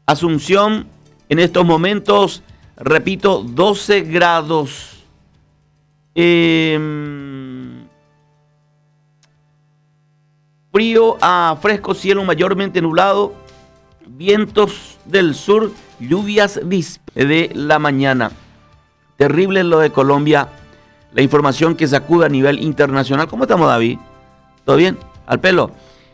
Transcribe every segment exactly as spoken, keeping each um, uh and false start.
Asunción, en estos momentos, repito, doce grados. Eh, frío a fresco, cielo mayormente nublado, vientos del sur, lluvias de la mañana. Terrible lo de Colombia, la información que sacude a nivel internacional. ¿Cómo estamos, David? ¿Todo bien? ¿Al pelo?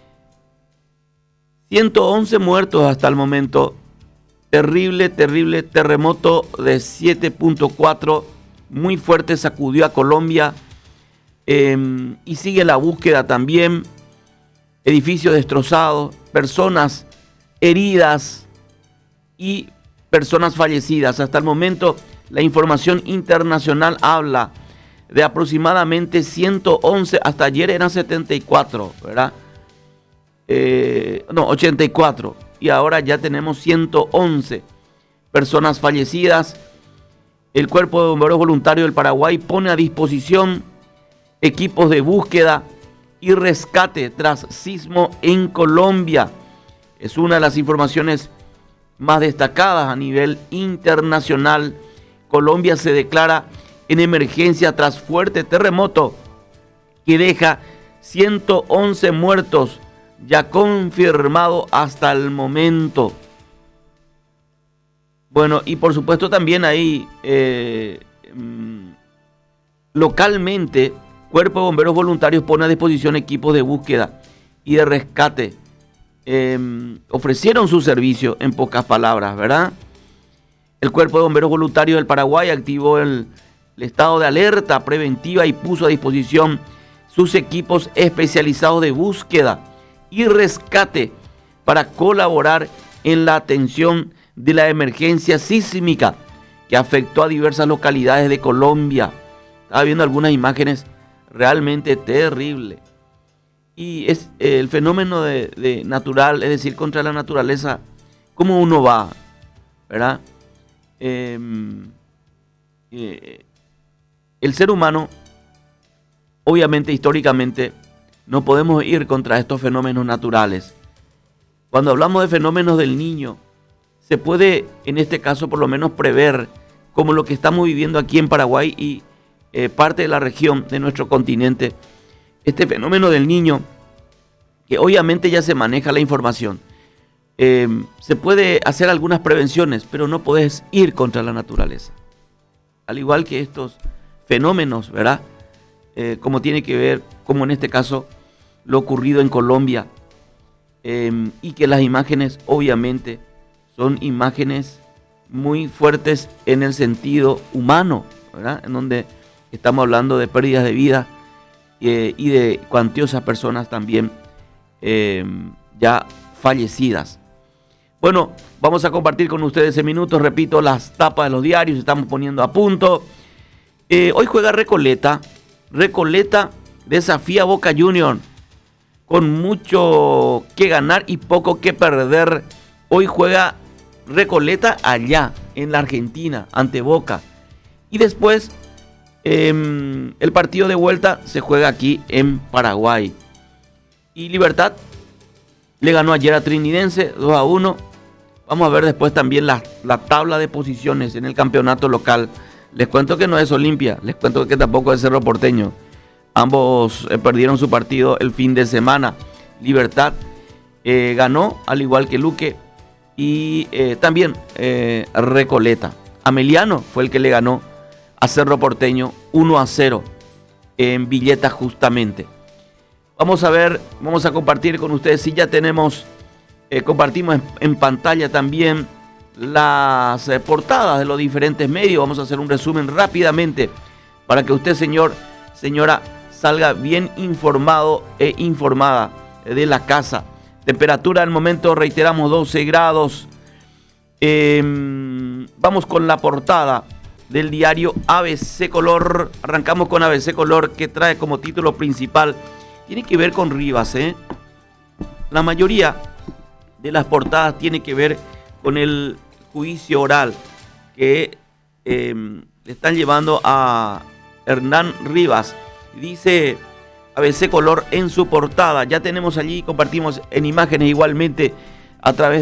ciento once muertos hasta el momento. Terrible, terrible terremoto de siete punto cuatro, muy fuerte, sacudió a Colombia eh, y sigue la búsqueda también. Edificios destrozados, personas heridas y personas fallecidas. Hasta el momento, la información internacional habla de aproximadamente ciento once, hasta ayer eran setenta y cuatro, ¿verdad? Eh, no, ochenta y cuatro. Y ahora ya tenemos ciento once personas fallecidas. El Cuerpo de Bomberos Voluntarios del Paraguay pone a disposición equipos de búsqueda y rescate tras sismo en Colombia. Es una de las informaciones más destacadas a nivel internacional. Colombia se declara en emergencia tras fuerte terremoto que deja ciento once muertos, ya confirmado hasta el momento. Bueno, y por supuesto también ahí eh, localmente, Cuerpo de Bomberos Voluntarios pone a disposición equipos de búsqueda y de rescate. Eh, ofrecieron su servicio, en pocas palabras, ¿verdad? El Cuerpo de Bomberos Voluntarios del Paraguay activó el, el estado de alerta preventiva y puso a disposición sus equipos especializados de búsqueda y rescate para colaborar en la atención de la emergencia sísmica que afectó a diversas localidades de Colombia. Estaba viendo algunas imágenes realmente terribles. Y es eh, el fenómeno de, de natural, es decir, contra la naturaleza, cómo uno va, ¿verdad? Eh, eh, el ser humano, obviamente, históricamente, no podemos ir contra estos fenómenos naturales. Cuando hablamos de fenómenos del Niño, se puede, en este caso, por lo menos prever, como lo que estamos viviendo aquí en Paraguay y eh, parte de la región de nuestro continente, este fenómeno del Niño, que obviamente ya se maneja la información. Eh, se puede hacer algunas prevenciones, pero no puedes ir contra la naturaleza. Al igual que estos fenómenos, ¿verdad? Eh, como tiene que ver, como en este caso, lo ocurrido en Colombia. Eh, y que las imágenes, obviamente, son imágenes muy fuertes en el sentido humano, ¿verdad? En donde estamos hablando de pérdidas de vida eh, y de cuantiosas personas también eh, ya fallecidas. Bueno, vamos a compartir con ustedes en minutos, repito, las tapas de los diarios, estamos poniendo a punto. Eh, hoy juega Recoleta, Recoleta desafía a Boca Juniors con mucho que ganar y poco que perder. Hoy juega Recoleta allá en la Argentina ante Boca. Y después eh, el partido de vuelta se juega aquí en Paraguay. Y Libertad le ganó ayer a Trinidense dos a uno. Vamos a ver después también la, la tabla de posiciones en el campeonato local. Les cuento que no es Olimpia, les cuento que tampoco es Cerro Porteño. Ambos eh, perdieron su partido el fin de semana. Libertad eh, ganó, al igual que Luque, y eh, también eh, Recoleta. Ameliano fue el que le ganó a Cerro Porteño uno a cero en Villeta justamente. Vamos a ver, vamos a compartir con ustedes, si ya tenemos, eh, compartimos en, en pantalla también las eh, portadas de los diferentes medios. Vamos a hacer un resumen rápidamente para que usted, señor, señora, salga bien informado e informada de la casa. Temperatura al momento, reiteramos, doce grados. Eh, vamos con la portada del diario A B C Color. Arrancamos con A B C Color, que trae como título principal, tiene que ver con Rivas, ¿eh? La mayoría de las portadas tiene que ver con el juicio oral que eh, le están llevando a Hernán Rivas. Dice A B C Color en su portada. Ya tenemos allí, compartimos en imágenes igualmente a través